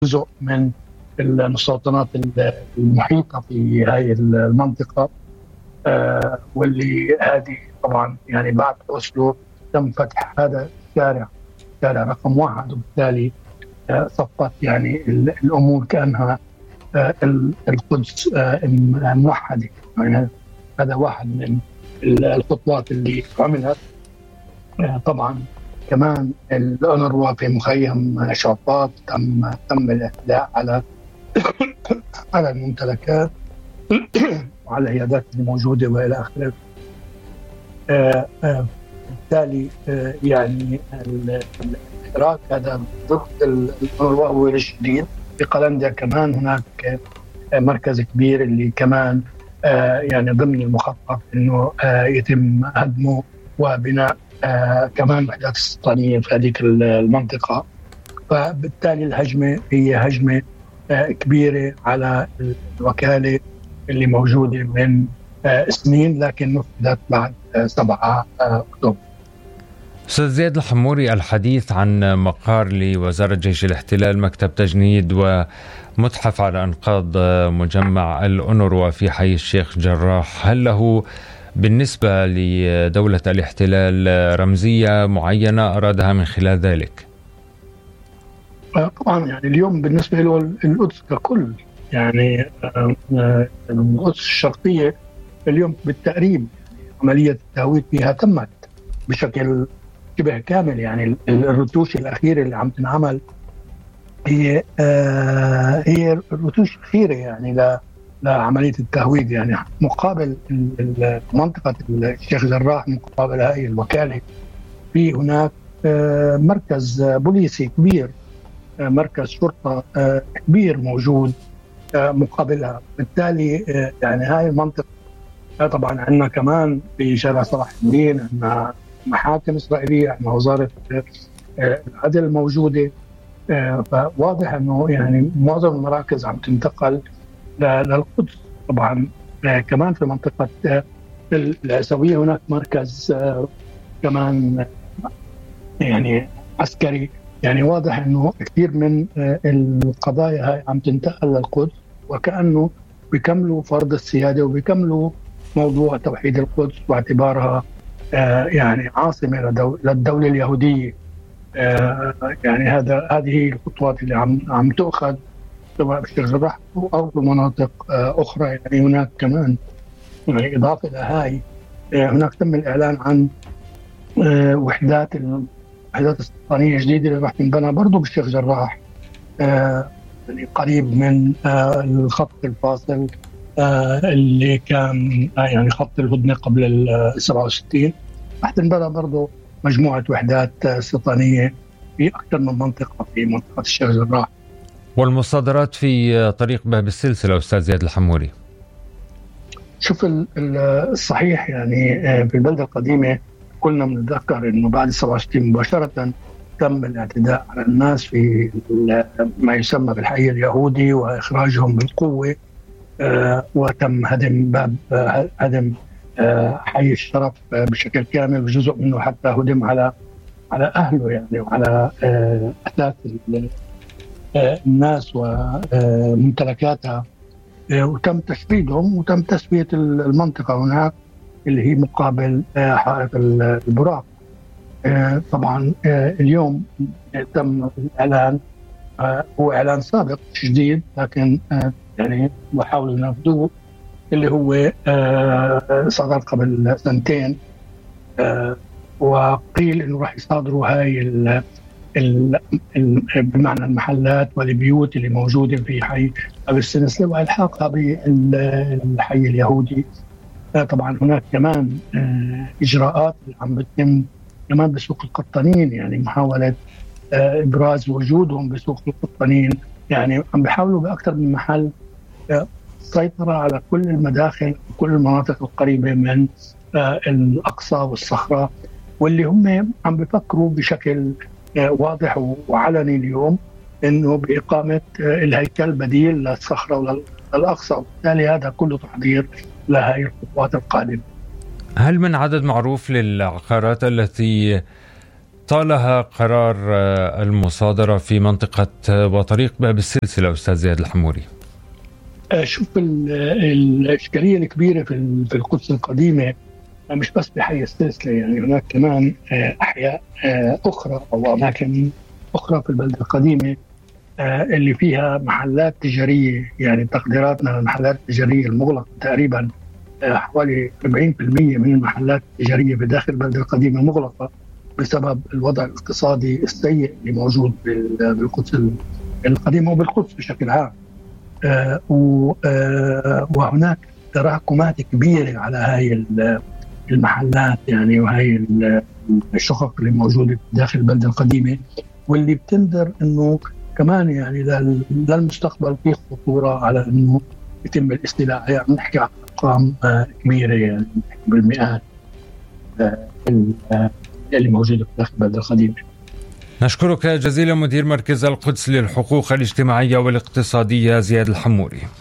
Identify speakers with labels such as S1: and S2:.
S1: جزء من المستوطنات المحيطة في هذه المنطقة، واللي هذه طبعا يعني بعد أسلو تم فتح هذا الشارع، شارع رقم 1، وبالتالي صفت يعني الأمور كأنها القدس موحدة. يعني هذا واحد من الخطوات اللي عملت. طبعا كمان الأونروا في مخيم شرطات تم الاعتداء على الممتلكات وعلى العيادات الموجودة وإلى آخره. بالتالي يعني الاشتراك هذا ضد الأونروا هو شديد. في قلنديا كمان هناك مركز كبير اللي كمان يعني ضمن المخطط انه يتم هدمه وبناء كمان وحدات استيطانية في هذه المنطقة. فبالتالي الهجمة هي هجمة كبيرة على الوكالة اللي موجودة من سنين، لكن نفذت بعد 7 أكتوبر.
S2: أستاذ زياد الحموري، الحديث عن مقر لوزارة جيش الاحتلال، مكتب تجنيد ومتحف على أنقاض مجمع الأونروا في حي الشيخ جراح، هل له بالنسبة لدولة الاحتلال رمزية معينة أرادها من خلال ذلك؟
S1: طبعا يعني اليوم بالنسبة له القدس ككل، يعني القدس الشرقية اليوم بالتقريب عملية التهويد فيها تمت بشكل شبه كامل. يعني الرتوش الأخيرة اللي عم تنعمل هي الرتوش الأخيرة يعني لعملية التهويد. يعني مقابل منطقة الشيخ جراح، مقابل هاي الوكالة، في هناك مركز بوليسي كبير، مركز شرطة كبير موجود مقابلها. بالتالي يعني هاي المنطقة طبعا عندنا كمان في شارع صلاح الدين عندنا محاكم إسرائيلية، عندنا وزارة العدل موجودة. فواضح أنه يعني معظم المراكز عم تنتقل للقدس. طبعا كمان في منطقة العيسوية هناك مركز كمان يعني عسكري. يعني واضح أنه كثير من القضايا هاي عم تنتقل للقدس، وكأنه بيكملوا فرض السيادة وبيكملوا موضوع توحيد القدس واعتبارها يعني عاصمة للدولة اليهودية. يعني هذه الخطوات اللي عم تؤخذ سواء بالشيخ جراح أو في مناطق أخرى. يعني هناك كمان يعني إضافة إلى هاي هناك تم الإعلان عن وحدات استيطانية جديدة اللي راح تنبنى برضو بالشيخ جراح، يعني قريب من الخط الفاصل اللي كان يعني خط الهدنة قبل 67. راح تنبنى برضو مجموعة وحدات استيطانية في أكثر من منطقة في منطقة الشيخ جراح.
S2: والمصادرات في طريق باب السلسلة أستاذ زياد الحموري؟
S1: شوف الصحيح يعني في البلدة القديمة كلنا بنتذكر إنه بعد 67 مباشرة تم الاعتداء على الناس في ما يسمى بالحي اليهودي وإخراجهم بالقوة، وتم هدم حي الشرف بشكل كامل، وجزء منه حتى هدم على أهله يعني وعلى أثاث الناس وممتلكاتها، وتم تشريدهم وتم تسوية المنطقة هناك اللي هي مقابل حائط البراق. طبعا اليوم تم الإعلان، هو إعلان سابق جديد لكن يعني وحاولوا ينفذوه، اللي هو صدر قبل 2 سنين، وقيل إنه راح يصادروا هاي بمعنى المحلات والبيوت اللي موجودة في حي أبي السنسلة وإلحاقها بالحي اليهودي. طبعا هناك كمان إجراءات عم بتتم كمان بسوق القطانين، يعني محاولة إبراز وجودهم بسوق القطانين. يعني عم بيحاولوا بأكثر من محل السيطرة على كل المداخل وكل المناطق القريبة من الأقصى والصخرة، واللي هم عم بيفكروا بشكل واضح وعلني اليوم إنه بإقامة الهيكل بديل للصخرة وللأقصى، وبالتالي هذا كله تحضير لهذه الخطوات القادمة.
S2: هل من عدد معروف للعقارات التي طالها قرار المصادرة في منطقة وطريق باب السلسلة أستاذ زياد الحموري؟
S1: شوف الإشكالية الكبيرة في القدس القديمة مش بس بحي السلسلة، يعني هناك كمان أحياء أخرى أو أماكن أخرى في البلدة القديمة اللي فيها محلات تجارية. يعني تقديراتنا المحلات التجارية المغلقة تقريبا حوالي 40% من المحلات التجارية بداخل البلدة القديمة مغلقة بسبب الوضع الاقتصادي السيء اللي موجود بالقدس القديمة وبالقدس بشكل عام. وهناك تراكمات كبيرة على هاي المحلات يعني وهي الشقق اللي موجودة داخل البلدة القديمة، واللي بتنذر انه كمان يعني للمستقبل في خطورة على انه يتم الاستيلاء. يعني نحكي عن ارقام كبيرة يعني بالمئات اللي موجودة داخل البلدة القديمة.
S2: نشكرك جزيلا مدير مركز القدس للحقوق الاجتماعية والاقتصادية زياد الحموري.